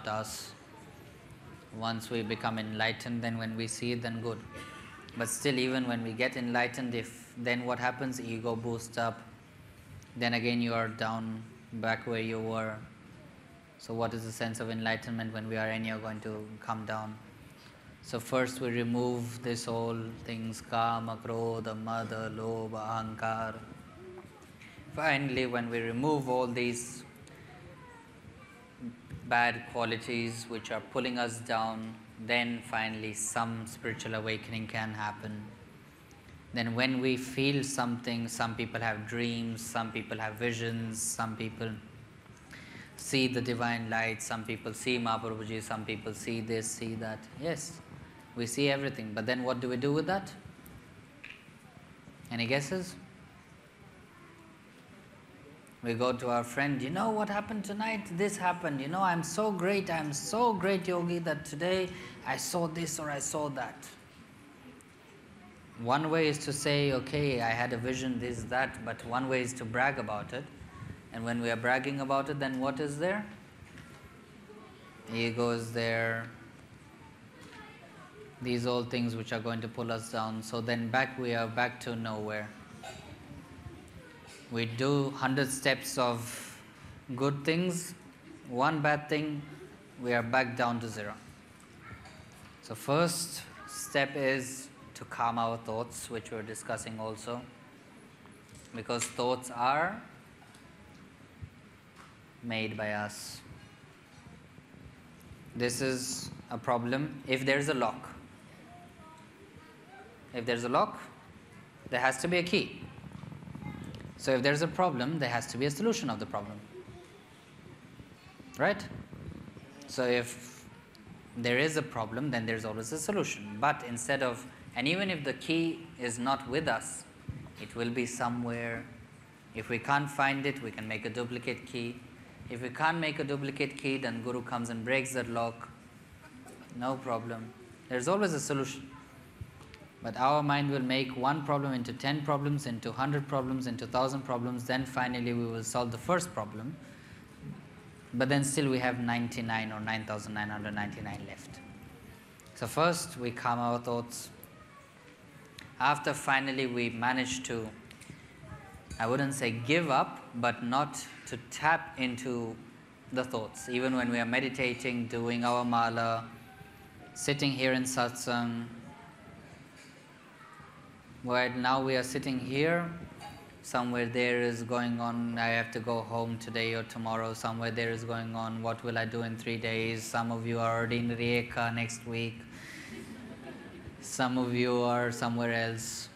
not us. Once we become enlightened, then when we see it, then good. But still, even when we get enlightened, then what happens? Ego boosts up. Then again you are down back where you were. So what is the sense of enlightenment when we are anyhow going to come down? So first we remove this all things, kama, krodha, mada, lobha, ahankar. Finally, when we remove all these bad qualities which are pulling us down, then finally some spiritual awakening can happen. Then when we feel something, some people have dreams, some people have visions, some people see the divine light, some people see Mahaprabhuji, some people see this, see that. Yes, we see everything, but then what do we do with that? Any guesses? We go to our friend, you know what happened tonight? This happened. You know, I'm so great, Yogi, that today I saw this or I saw that. One way is to say, okay, I had a vision, this, that, but one way is to brag about it. And when we are bragging about it, then what is there? Ego is there. These all things which are going to pull us down. So then we are back to nowhere. We do 100 steps of good things, one bad thing, we are back down to zero. So first step is to calm our thoughts, which we are discussing also, because thoughts are made by us. This is a problem. If there is a lock, there has to be a key. So if there is a problem, there has to be a solution of the problem. Right? So if there is a problem, then there is always a solution. But and even if the key is not with us, it will be somewhere. If we can't find it, we can make a duplicate key. If we can't make a duplicate key, then Guru comes and breaks that lock. No problem. There's always a solution. But our mind will make one problem into 10 problems, into 100 problems, into 1,000 problems. Then finally we will solve the first problem. But then still we have 99 or 9,999 left. So first we calm our thoughts. After finally we manage to, I wouldn't say give up, but not to tap into the thoughts. Even when we are meditating, doing our mala, sitting here in satsang, right now we are sitting here, somewhere there is going on, I have to go home today or tomorrow, somewhere there is going on, what will I do in 3 days? Some of you are already in Rijeka next week, some of you are somewhere else.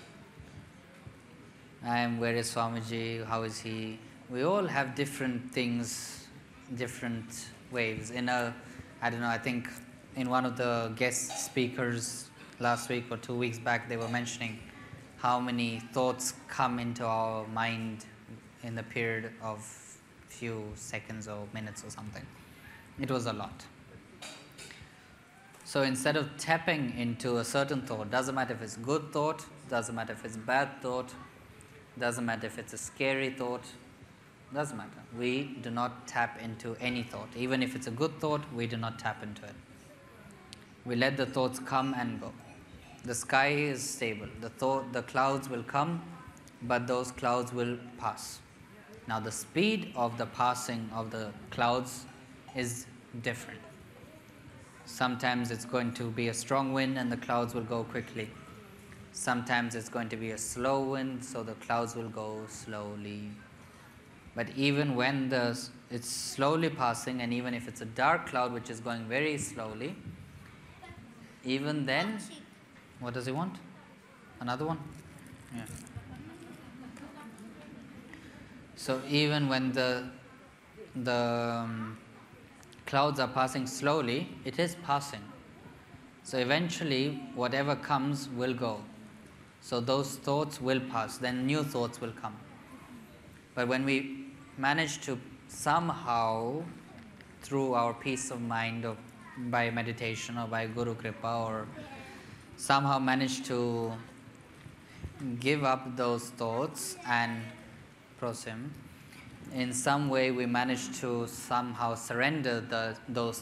Where is Swamiji, how is he? We all have different things, different waves. I think in one of the guest speakers last week or 2 weeks back, they were mentioning how many thoughts come into our mind in the period of few seconds or minutes or something. It was a lot. So instead of tapping into a certain thought, doesn't matter if it's good thought, doesn't matter if it's bad thought, doesn't matter if it's a scary thought, doesn't matter. We do not tap into any thought. Even if it's a good thought, we do not tap into it. We let the thoughts come and go. The sky is stable. The clouds will come, but those clouds will pass. Now the speed of the passing of the clouds is different. Sometimes it's going to be a strong wind and the clouds will go quickly. Sometimes it's going to be a slow wind, so the clouds will go slowly. But even when it's slowly passing, and even if it's a dark cloud which is going very slowly, even then, what does he want? Another one? Yeah. So even when the clouds are passing slowly, it is passing. So eventually, whatever comes will go. So those thoughts will pass, then new thoughts will come. But when we manage to somehow, through our peace of mind or by meditation or by Guru Kripa, or somehow manage to give up those thoughts and prosim, in some way we manage to somehow surrender those